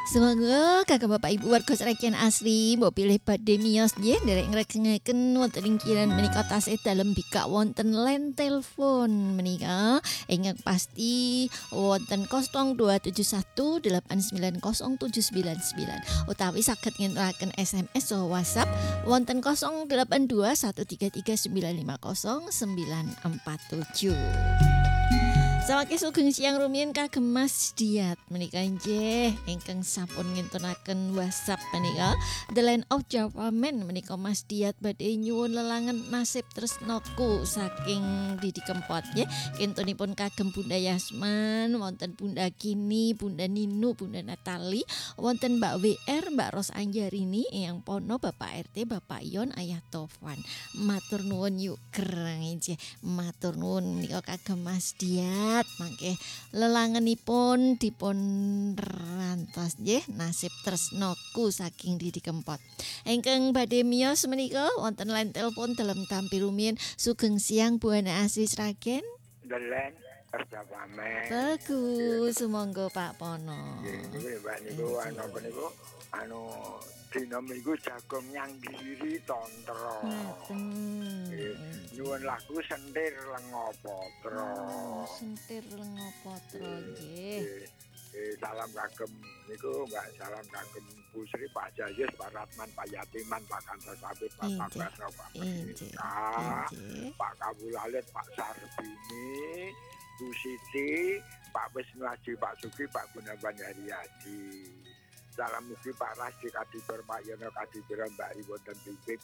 Semoga kakak bapak ibu warga Sragen asri mbok pilih badhe miyos nggih nderek ngregengaken wonten ing kiran menika tasih dalem bikak wonten line telepon menika ingkang pasti wonten 0271890799 utawi saged nginteraken SMS saha WhatsApp wonten 082133950947. Sawake sugeng siang rumiyin kagem Mas Diat menika nggih ingkang sampun ngintunaken WhatsApp menika The Land of Java Man menika Mas Diat badhe nyuwun lelangan nasib tresnoku saking Didi Kempot nggih kintunipun kagem Bunda Yasman wonten Bunda Kini Bunda Ninu Bunda Natali wonten Mbak WR Mbak Ros Anjarini Eyang Pono Bapak RT Bapak Yon Ayah Tovan matur nuwun yuk kereng nggih matur nuwun menika kagem Mas Diat mangke lelangenipun dipun rantos nggih nasib tresnoku saking Didi Kempot. Ingkang badhe miyos menika wonten line telepon dalem tampi rumiyin sugeng siang Bu Ana Asri Sragen. Delen perjawaman. Bagus, sumangga Pak Pono. Nggih, Mbak niku anu dina minggu jagung nyanggiri tontra. Nyuwun lagu sentir lenga patra. Sentir lenga patra nggih. Salam kagem niku Mbak, salam kagem Bu Sri Pak Jayus Pak Ratman Pak Yatiman Pak Kantor Sabit Pak Pabasro Pak Medika Pak Kabulalit Pak Sarbini Bu Siti Pak Wisnu Haji Pak Sugi Pak Gunawan Haryadi. Salam mugi Pak Rasdi Kadipur Pak Yono Kadipur Mbak Iwon dan Bibit